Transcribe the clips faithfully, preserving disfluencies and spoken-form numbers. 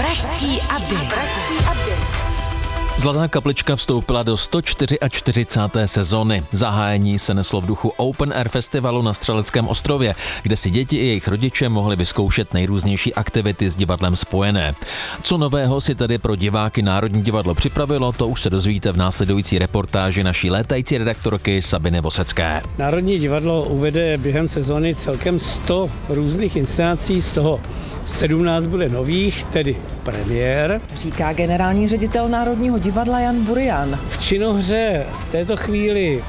Pražský update. Zlatá kaplička vstoupila do sto čtyřicáté čtvrté sezóny. Zahájení se neslo v duchu Open Air festivalu na Střeleckém ostrově, kde si děti i jejich rodiče mohli vyzkoušet nejrůznější aktivity s divadlem spojené. Co nového si tedy pro diváky Národní divadlo připravilo, to už se dozvíte v následující reportáži naší létající redaktorky Sabiny Vosecké. Národní divadlo uvede během sezóny celkem sto různých inscenací, z toho sedmnáct bude nových, tedy premiér. Říká generální ředitel Národního divadla Jan Burian. V činohře v této chvíli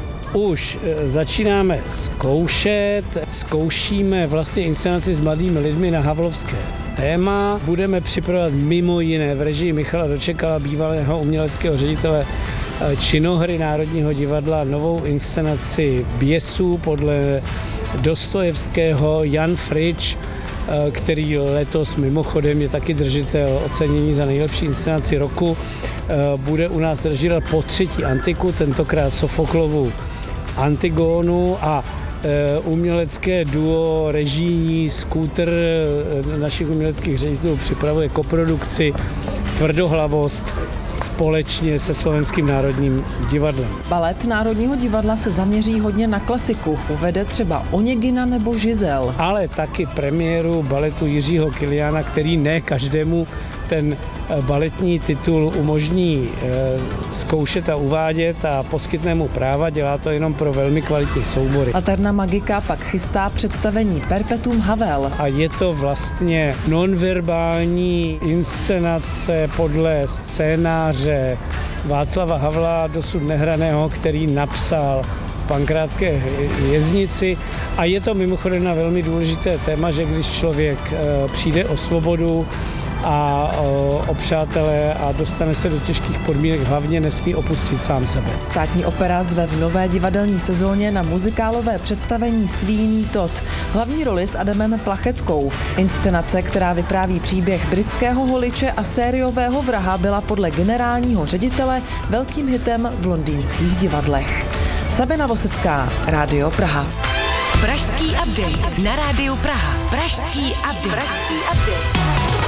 už začínáme zkoušet, zkoušíme vlastně inscenaci s mladými lidmi na havlovské téma. Budeme připravovat mimo jiné v režii Michala Dočekala, bývalého uměleckého ředitele činohry Národního divadla, novou inscenaci Běsů podle Dostojevského. Jan Frič, který letos mimochodem je taky držitel ocenění za nejlepší inscenaci roku, bude u nás držitel po třetí Antiku, tentokrát Sofoklovu Antigónu, a umělecké duo režijní Skútr našich uměleckých ředitelů připravuje koprodukci Tvrdohlavost společně se Slovenským národním divadlem. Balet Národního divadla se zaměří hodně na klasiku. Uvede třeba Oněgina nebo Žizel. Ale taky premiéru baletu Jiřího Kiliána, který ne každému ten baletní titul umožní zkoušet a uvádět a poskytne mu práva, dělá to jenom pro velmi kvalitní soubory. Laterna Magika pak chystá představení Perpetuum Havel. A je to vlastně nonverbální inscenace podle scénáře Václava Havla, dosud nehraného, který napsal v Pankrátské věznici. A je to mimochodem na velmi důležité téma, že když člověk přijde o svobodu a o přátelé a dostane se do těžkých podmínek, hlavně nesmí opustit sám sebe. Státní opera zve v nové divadelní sezóně na muzikálové představení Sweeney Todd. Hlavní roli s Adamem Plachetkou. Inscenace, která vypráví příběh britského holiče a sériového vraha, byla podle generálního ředitele velkým hitem v londýnských divadlech. Sabina Vosecká, Rádio Praha. Pražský update na Rádiu Praha. Pražský update. Pražský update.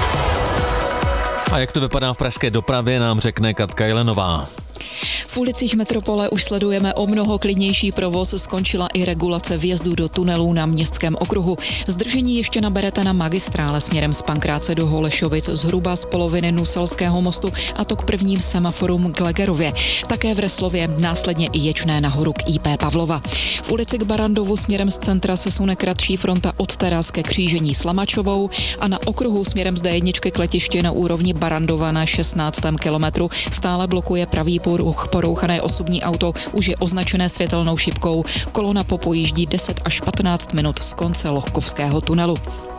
A jak to vypadá v pražské dopravě, nám řekne Katka Jelenová. V ulicích metropole už sledujeme o mnoho klidnější provoz, skončila i regulace vjezdu do tunelů na Městském okruhu. Zdržení ještě naberete na magistrále směrem z Pankráce do Holešovic zhruba z poloviny Nuselského mostu, a to k prvním semaforům k Legerově. Také v Reslově, následně i Ječné nahoru k I P Pavlova. V ulici k Barandovu směrem z centra se sune kratší fronta od teras ke křížení s Lamačovou a na okruhu směrem z D jedna k letišti na úrovni Barandova na šestnáctém kilometru stále blokuje pravý poruch. Porouchané osobní auto už je označené světelnou šipkou. Kolona popojíždí deset až patnáct minut z konce Lohkovského tunelu.